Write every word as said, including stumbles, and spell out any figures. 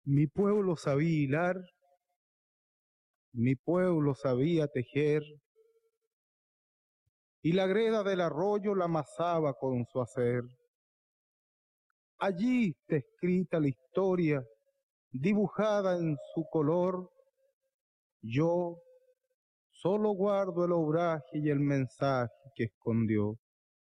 Mi pueblo sabía hilar, mi pueblo sabía tejer, y la greda del arroyo la amasaba con su hacer. Allí está escrita la historia, dibujada en su color. Yo solo guardo el obraje y el mensaje que escondió.